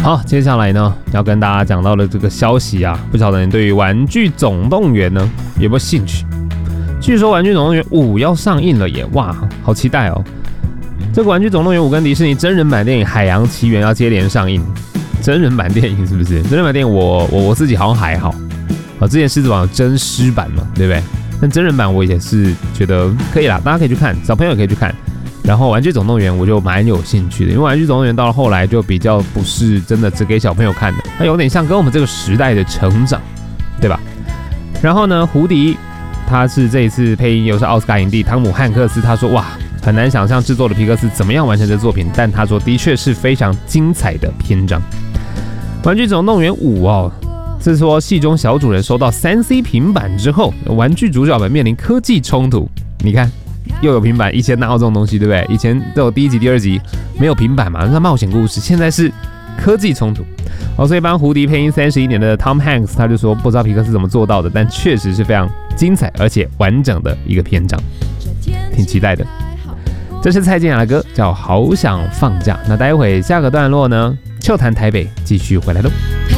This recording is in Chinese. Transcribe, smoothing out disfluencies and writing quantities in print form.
好，接下来呢要跟大家讲到的这个消息啊，不晓得你对于《玩具总动员》呢有没有兴趣？据说《玩具总动员5》要上映了耶，哇，好期待哦！这个《玩具总动员5》跟迪士尼真人版电影《海洋奇缘》要接连上映，真人版电影是不是？真人版电影我自己好像还好啊，之前狮子王有真狮版嘛，对不对？但真人版我也是觉得可以啦，大家可以去看，小朋友也可以去看。然后《玩具总动员》我就蛮有兴趣的，因为《玩具总动员》到了后来就比较不是真的只给小朋友看的，它有点像跟我们这个时代的成长，对吧？然后呢，胡迪他是这一次配音又是奥斯卡影帝汤姆汉克斯，他说哇，很难想象制作的皮克斯怎么样完成这作品，但他说的确是非常精彩的篇章。《玩具总动员5》哦，是说戏中小主人收到 3C 平板之后，玩具主角们面临科技冲突。你看，又有平板，以前哪有这种东西，对不对？以前都有第1集、第2集没有平板嘛，那冒险故事，现在是科技冲突。所以帮胡迪配音31年的 Tom Hanks 他就说，不知道皮克斯怎么做到的，但确实是非常精彩而且完整的一个篇章，挺期待的。这是蔡健雅的歌，叫《好想放假》。那待会下个段落呢，秋谈台北继续回来喽。